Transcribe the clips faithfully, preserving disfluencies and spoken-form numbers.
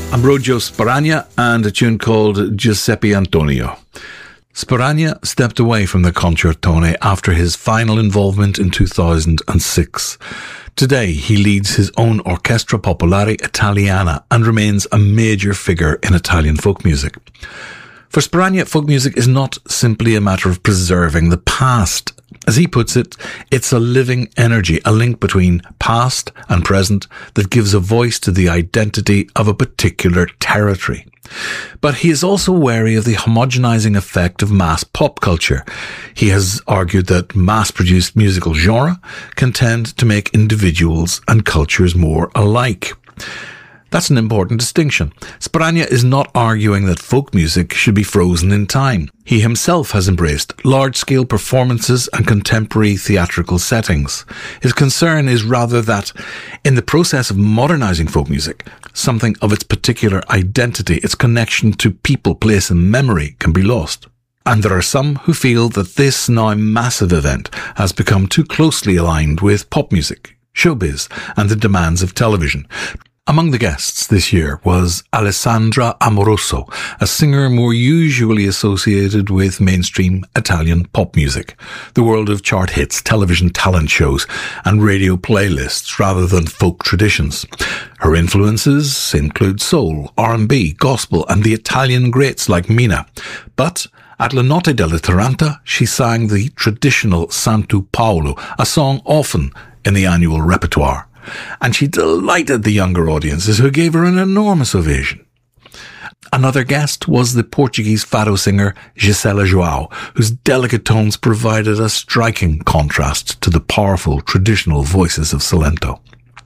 Ambrogio Sparagna and a tune called Giuseppe Antonio. Sparagna stepped away from the concertone after his final involvement in two thousand six. Today, he leads his own Orchestra Popolare Italiana and remains a major figure in Italian folk music. For Sparagna, folk music is not simply a matter of preserving the past. As he puts it, it's a living energy, a link between past and present that gives a voice to the identity of a particular territory. But he is also wary of the homogenizing effect of mass pop culture. He has argued that mass-produced musical genre can tend to make individuals and cultures more alike. That's an important distinction. Sparagna is not arguing that folk music should be frozen in time. He himself has embraced large-scale performances and contemporary theatrical settings. His concern is rather that, in the process of modernizing folk music, something of its particular identity, its connection to people, place and memory can be lost. And there are some who feel that this now massive event has become too closely aligned with pop music, showbiz and the demands of television. Among the guests this year was Alessandra Amoroso, a singer more usually associated with mainstream Italian pop music, the world of chart hits, television talent shows, and radio playlists rather than folk traditions. Her influences include soul, R and B, gospel, and the Italian greats like Mina. But at La Notte della Taranta, she sang the traditional Santo Paolo, a song often in the annual repertoire. And she delighted the younger audiences who gave her an enormous ovation. Another guest was the Portuguese fado singer Gisela João, whose delicate tones provided a striking contrast to the powerful traditional voices of Salento.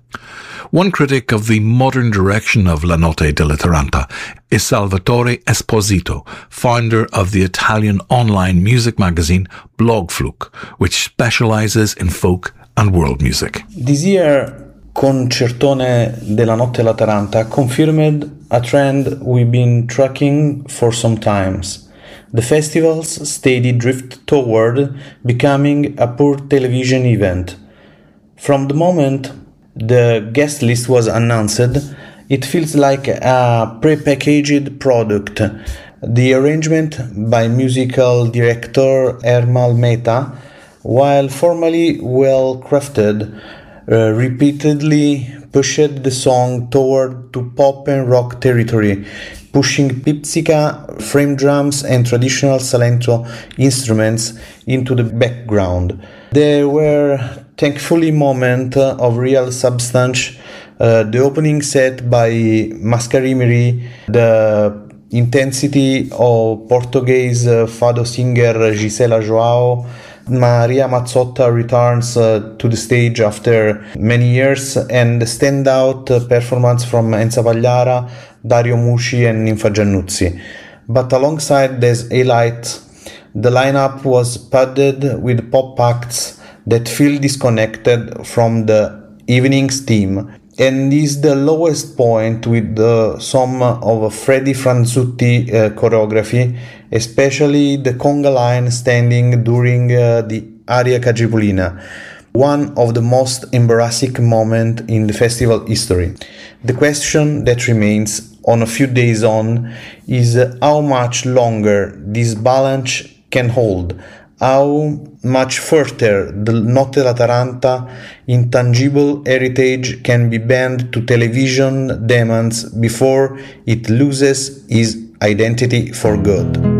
One critic of the modern direction of La Notte della Taranta is Salvatore Esposito, founder of the Italian online music magazine Blogfluke, which specializes in folk and world music. This year, Concertone della Notte della Taranta confirmed a trend we've been tracking for some times. The festival's steady drift toward becoming a pure television event. From the moment the guest list was announced, it feels like a pre-packaged product. The arrangement by musical director Ermal Mehta, while formally well-crafted, Uh, repeatedly pushed the song toward to pop and rock territory, pushing pizzica, frame drums and traditional Salento instruments into the background. There were thankfully moments of real substance. Uh, the opening set by Mascarimiri, the intensity of Portuguese uh, fado singer Gisela João, Maria Mazzotta returns uh, to the stage after many years, and the standout uh, performance from Enza Pagliara, Dario Musci and Ninfa Giannuzzi. But alongside these highlights, the lineup was padded with pop acts that feel disconnected from the evening's theme, and is the lowest point with the some of Freddie Franzutti uh, choreography, especially the conga line standing during uh, the Aria Cagipolina, one of the most embarrassing moments in the festival history. The question that remains on a few days on is uh, how much longer this balance can hold, how much further the Notte della Taranta intangible heritage can be bent to television demands before it loses its identity for good.